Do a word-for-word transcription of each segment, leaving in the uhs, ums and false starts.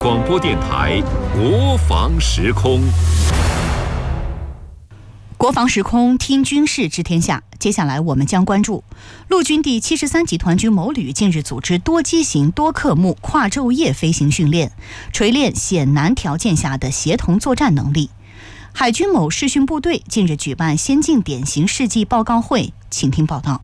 广播电台国防时空。 国防时空，听军事知天下。接下来我们将关注陆军第七十三集团军某旅近日组织多机型多科目跨昼夜飞行训练，锤炼险难条件下的协同作战能力。海军某视训部队近日举办先进典型事迹报告会，请听报道。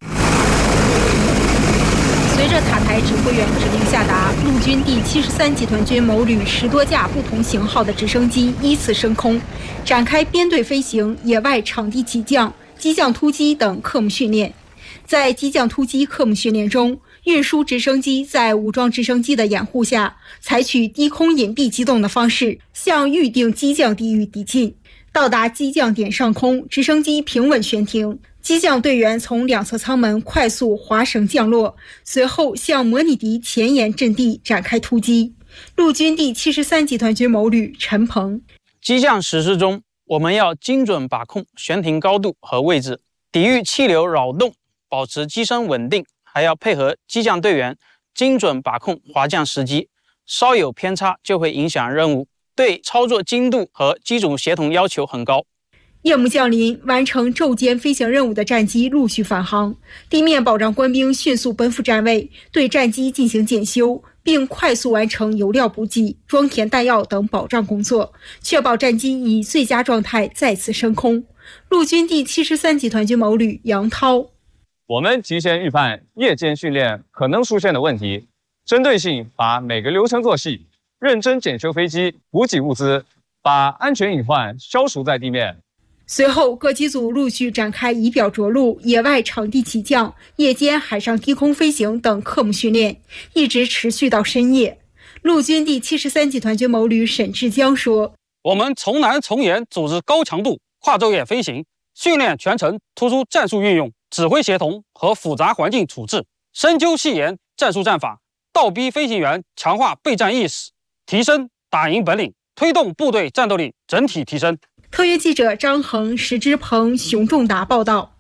随着塔台指挥员指令下达，陆军第七十三集团军某旅十多架不同型号的直升机依次升空，展开编队飞行、野外场地起降、机降突击等科目训练。在机降突击科目训练中，运输直升机在武装直升机的掩护下，采取低空隐蔽机动的方式，向预定机降地域抵近。到达机降点上空，直升机平稳悬停，机降队员从两侧舱门快速滑绳降落，随后向模拟敌前沿阵地展开突击。陆军第七十三集团军某旅陈鹏： 机降实施中，我们要精准把控悬停高度和位置，抵御气流扰动，保持机身稳定，还要配合机降队员精准把控滑降时机，稍有偏差就会影响任务，对操作精度和机组协同要求很高。 夜幕降临，完成昼间飞行任务的战机陆续返航，地面保障官兵迅速奔赴站位，对战机进行检修，并快速完成油料补给、装填弹药等保障工作，确保战机以最佳状态再次升空。陆军第七十三集团军某旅杨涛： 我们提前预判夜间训练可能出现的问题，针对性把每个流程做细，认真检修飞机、补给物资，把安全隐患消除在地面。 随后，各机组陆续展开仪表着陆、野外场地起降、夜间海上低空飞行等科目训练，一直持续到深夜。陆军第七十三集团军某旅沈志江说： 我们从难从严组织高强度跨昼夜飞行，训练全程突出战术运用、指挥协同和复杂环境处置，深究细研战术战法，倒逼飞行员强化备战意识，提升打赢本领，推动部队战斗力整体提升。 特约记者张恒、石之鹏、熊仲达报道。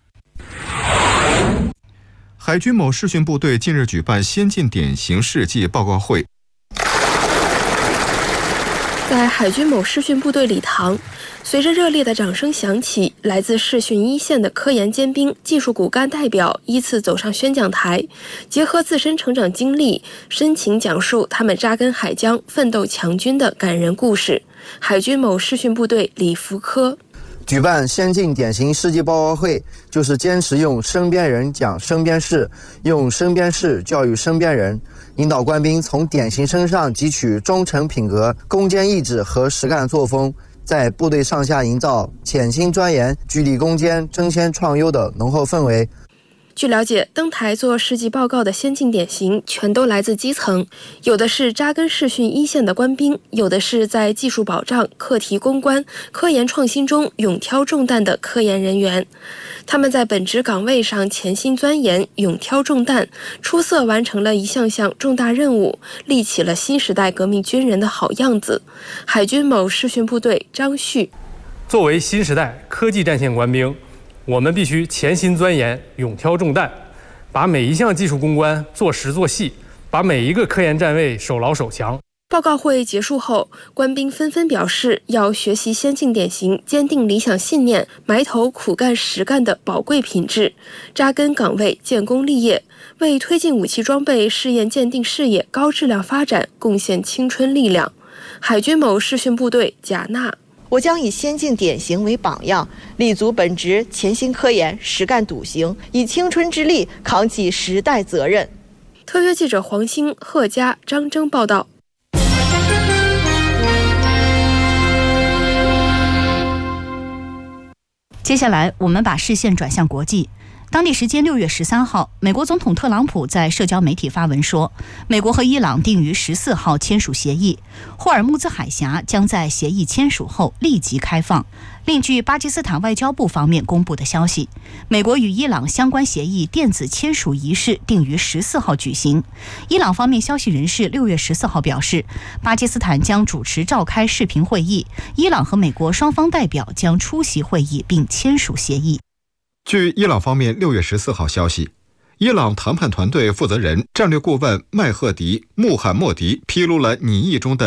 海军某视训部队近日举办先进典型事迹报告会。 在海军某视训部队礼堂，随着热烈的掌声响起，来自视训一线的科研尖兵、技术骨干代表依次走上宣讲台，结合自身成长经历，深情讲述他们扎根海疆、奋斗强军的感人故事。海军某视训部队李福科： 举办先进典型事迹报告会，就是坚持用身边人讲身边事，用身边事教育身边人，引导官兵从典型身上汲取忠诚品格、攻坚意志和实干作风，在部队上下营造潜心钻研、据理攻坚、争先创优的浓厚氛围。 据了解，登台做事迹报告的先进典型全都来自基层，有的是扎根视训一线的官兵，有的是在技术保障、课题攻关、科研创新中勇挑重担的科研人员。他们在本职岗位上潜心钻研、勇挑重担，出色完成了一项项重大任务，立起了新时代革命军人的好样子。海军某视训部队张旭： 作为新时代科技战线官兵，我们必须潜心钻研，勇挑重担，把每一项技术攻关做实做细，把每一个科研站位守牢守强。 报告会结束后，官兵纷纷表示要学习先进典型，坚定理想信念，埋头苦干实干的宝贵品质，扎根岗位，建功立业，为推进武器装备试验鉴定事业高质量发展贡献青春力量。海军某视训部队贾娜： 我将以先进典型为榜样，立足本职，潜心科研，实干笃行，以青春之力扛起时代责任。 特约记者黄兴、贺佳、张征报道。 接下来，我们把视线转向国际。当地时间六月十三号，美国总统特朗普在社交媒体发文说，美国和伊朗定于十四号签署协议，霍尔木兹海峡将在协议签署后立即开放。另据巴基斯坦外交部方面公布的消息，美国与伊朗相关协议电子签署仪式定于十四号举行。伊朗方面消息人士六月十四号表示，巴基斯坦将主持召开视频会议，伊朗和美国双方代表将出席会议并签署协议。 据伊朗方面六月十四号消息，伊朗谈判团队负责人战略顾问麦赫迪·穆罕默迪披露了拟议中的